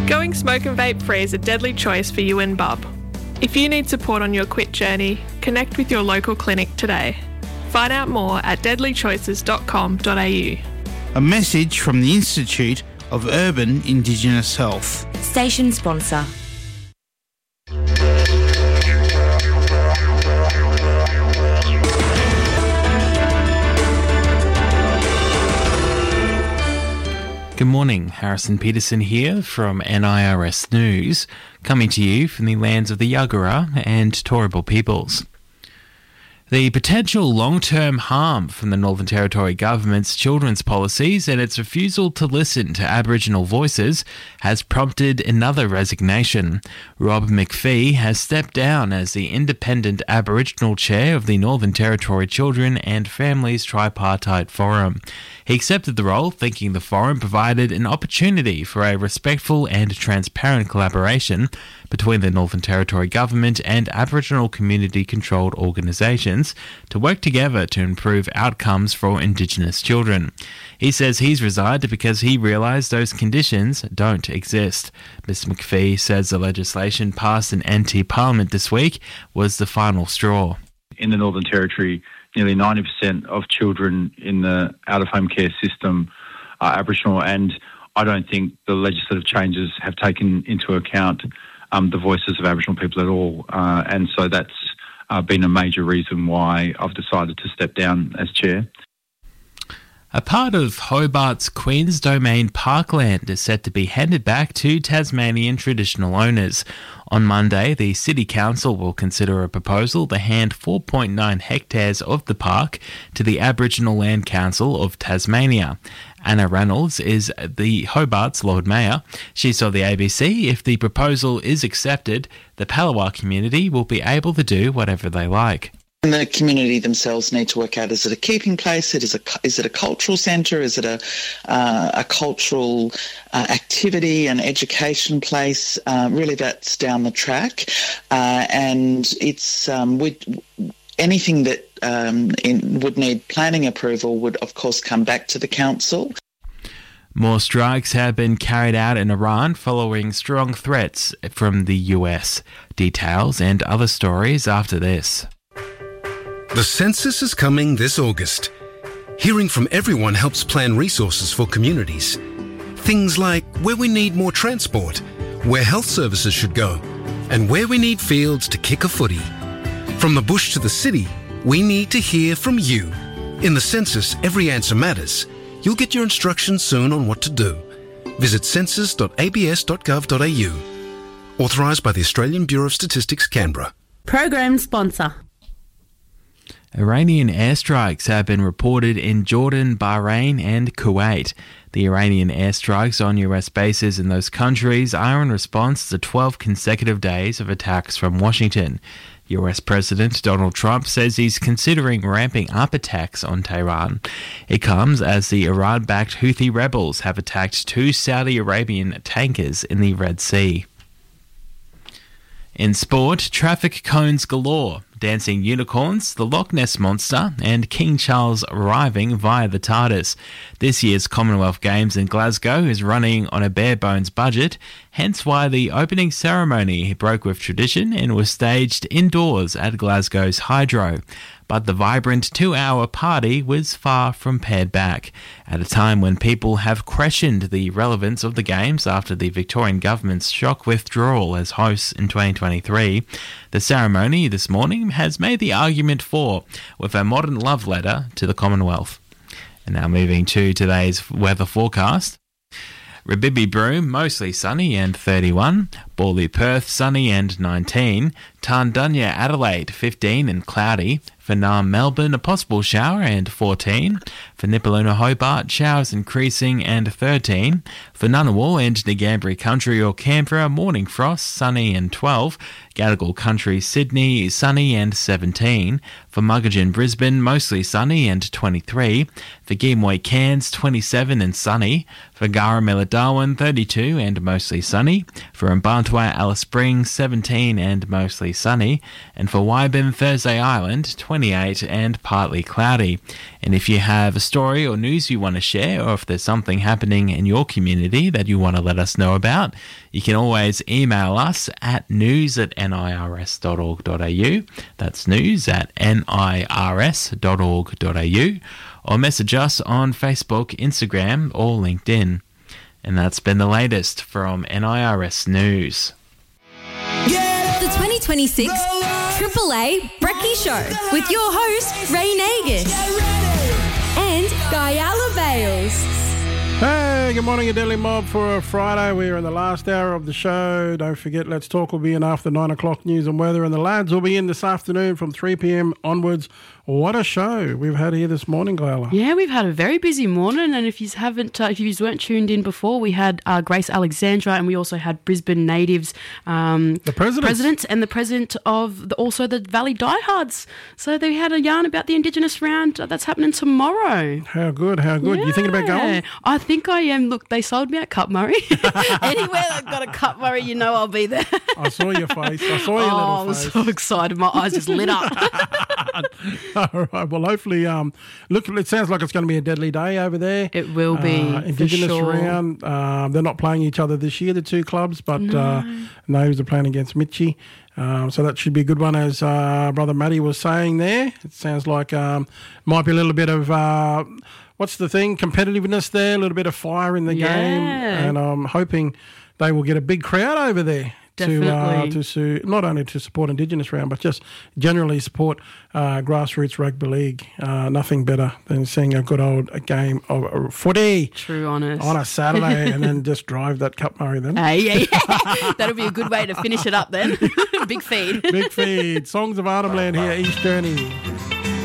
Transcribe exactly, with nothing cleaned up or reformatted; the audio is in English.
Going smoke and vape free is a deadly choice for you and Bub. If you need support on your quit journey, connect with your local clinic today. Find out more at deadly choices dot com dot a u. A message from the Institute of Urban Indigenous Health. Station sponsor. Good morning, Harrison Peterson here from N I R S News, coming to you from the lands of the Yagara and Turrbal peoples. The potential long-term harm from the Northern Territory Government's children's policies and its refusal to listen to Aboriginal voices has prompted another resignation. Rob McPhee has stepped down as the independent Aboriginal chair of the Northern Territory Children and Families Tripartite Forum. He accepted the role, thinking the forum provided an opportunity for a respectful and transparent collaboration between the Northern Territory Government and Aboriginal community-controlled organisations to work together to improve outcomes for Indigenous children. He says he's resigned because he realised those conditions don't exist. Mister McPhee says the legislation passed in N T Parliament this week was the final straw. In the Northern Territory, nearly ninety percent of children in the out-of-home care system are Aboriginal, and I don't think the legislative changes have taken into account um, the voices of Aboriginal people at all. Uh, and so that's uh, been a major reason why I've decided to step down as chair. A part of Hobart's Queen's Domain parkland is set to be handed back to Tasmanian traditional owners. On Monday, the City Council will consider a proposal to hand four point nine hectares of the park to the Aboriginal Land Council of Tasmania. Anna Reynolds is the Hobart's Lord Mayor. She told the A B C if the proposal is accepted, the Palawa community will be able to do whatever they like. And the community themselves need to work out, is it a keeping place, it is, a, is it a cultural centre, is it a, uh, a cultural uh, activity, an education place? Uh, really that's down the track. Uh, and it's um, with anything that um, in, would need planning approval would of course come back to the council. More strikes have been carried out in Iran following strong threats from the U S. Details and other stories after this. The census is coming this August. Hearing from everyone helps plan resources for communities. Things like where we need more transport, where health services should go, and where we need fields to kick a footy. From the bush to the city, we need to hear from you. In the census, every answer matters. You'll get your instructions soon on what to do. Visit census dot a b s dot gov dot a u. Authorised by the Australian Bureau of Statistics, Canberra. Program sponsor. Iranian airstrikes have been reported in Jordan, Bahrain and Kuwait. The Iranian airstrikes on U S bases in those countries are in response to twelve consecutive days of attacks from Washington. U S President Donald Trump says he's considering ramping up attacks on Tehran. It comes as the Iran-backed Houthi rebels have attacked two Saudi Arabian tankers in the Red Sea. In sport, traffic cones galore, dancing unicorns, the Loch Ness Monster and King Charles arriving via the TARDIS. This year's Commonwealth Games in Glasgow is running on a bare-bones budget, hence why the opening ceremony broke with tradition and was staged indoors at Glasgow's Hydro. But the vibrant two-hour party was far from pared back. At a time when people have questioned the relevance of the Games after the Victorian government's shock withdrawal as hosts in twenty twenty-three, the ceremony this morning has made the argument for, with a modern love letter to the Commonwealth. And now moving to today's weather forecast. Rabibi Broome, mostly sunny and thirty-one. Borley Perth, sunny and nineteen. Tarndunya Adelaide, fifteen and cloudy. For Naarm Melbourne, a possible shower and fourteen. For Nipaluna Hobart, showers increasing and thirteen. For Ngunnawal and Ngambri Country or Canberra, morning frost, sunny and twelve. Gadigal Country Sydney, sunny and seventeen. For Muggeridge Brisbane, mostly sunny and twenty-three. For Gimwe Cairns, twenty-seven and sunny. For Garamilla Darwin, thirty-two and mostly sunny. For Mbantu Mountway, Alice Springs, seventeen and mostly sunny. And for Wyburn, Thursday Island, twenty-eight and partly cloudy. And if you have a story or news you want to share, or if there's something happening in your community that you want to let us know about, you can always email us at news at nirs dot org dot a u. That's news at nirs dot org dot a u. Or message us on Facebook, Instagram, or LinkedIn. And that's been the latest from N I R S News. The twenty twenty-six Triple A Brekkie Show with your host, Ray Nagish and Guyala Bales. Hey, good morning, a Deadly Mob for a Friday. We're in the last hour of the show. Don't forget, Let's Talk will be in after nine o'clock news and weather, and the lads will be in this afternoon from three p.m. onwards. What a show we've had here this morning, Guyala. Yeah, we've had a very busy morning, and if you haven't, uh, if you weren't tuned in before, we had uh, Grace Alexandra, and we also had Brisbane natives, um, the president, president, and the president of the, also the Valley Diehards. So they had a yarn about the Indigenous round uh, that's happening tomorrow. How good, how good. Yeah. You thinking about going? I think I am. Look, they sold me at Cup Murray. Anywhere I've got a Cup Murray, you know I'll be there. I saw your face. I saw your oh, little face. I was so excited. My eyes just lit up. All right. Well, hopefully, um, look, it sounds like it's going to be a deadly day over there. It will be. Uh, Indigenous for sure. round. Um, they're not playing each other this year, the two clubs, but no. uh, Natives are playing against Mitchie. Um, so that should be a good one, as uh, Brother Matty was saying there. It sounds like um, might be a little bit of, uh, what's the thing, competitiveness there, a little bit of fire in the yeah. game. And I'm hoping they will get a big crowd over there. Definitely. To, uh, to su- not only to support Indigenous round, but just generally support uh, grassroots rugby league. Uh, nothing better than seeing a good old a game of uh, footy. True honest. On a Saturday and then just drive that Cup Murray then. Hey, yeah, yeah. That'll be a good way to finish it up then. Big feed. Big feed. Songs of Arnhem Land here, East Journey.